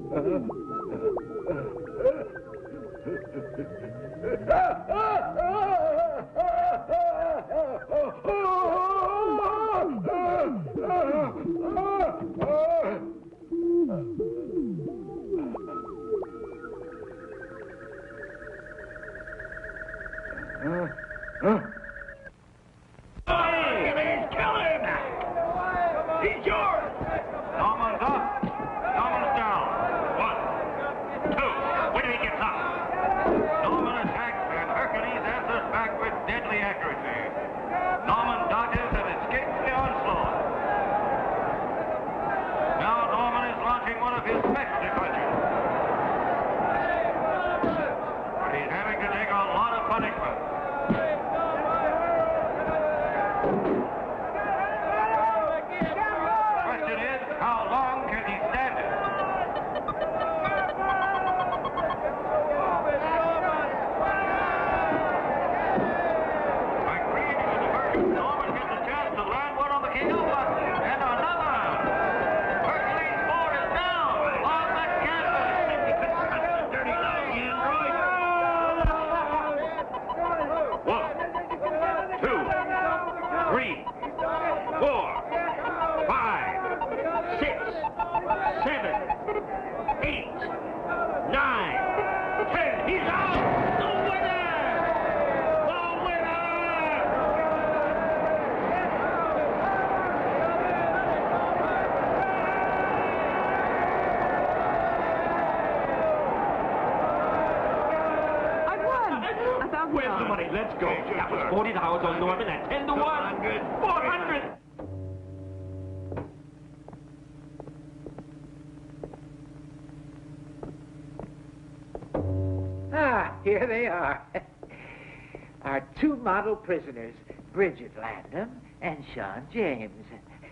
Let's go. That was $40 on Norman at 10 to 1. 400. Ah, here they are. Our two model prisoners, Bridget Landham and Sean James.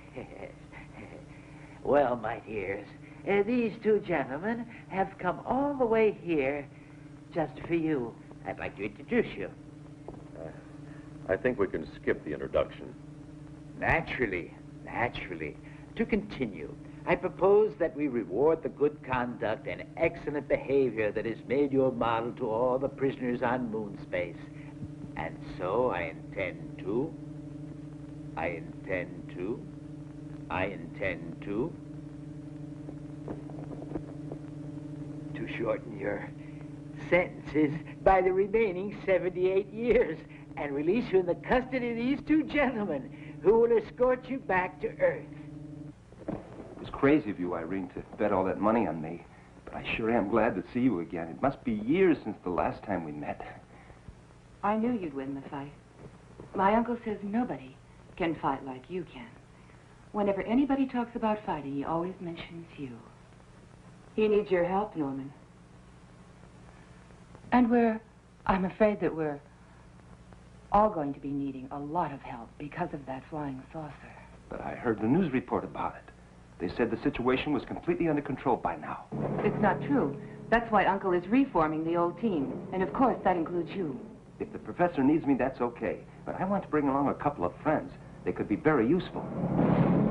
Well, my dears, these two gentlemen have come all the way here just for you. I'd like to introduce you. I think we can skip the introduction. Naturally. To continue, I propose that we reward the good conduct and excellent behavior that has made you a model to all the prisoners on moon space. And so I intend to shorten your sentences by the remaining 78 years and release you in the custody of these two gentlemen who will escort you back to Earth. It was crazy of you, Irene, to bet all that money on me. But I sure am glad to see you again. It must be years since the last time we met. I knew you'd win the fight. My uncle says nobody can fight like you can. Whenever anybody talks about fighting, he always mentions you. He needs your help, Norman. And I'm afraid that we're all going to be needing a lot of help because of that flying saucer. But I heard the news report about it. They said the situation was completely under control by now. It's not true. That's why Uncle is reforming the old team. And of course, that includes you. If the professor needs me, that's okay. But I want to bring along a couple of friends. They could be very useful.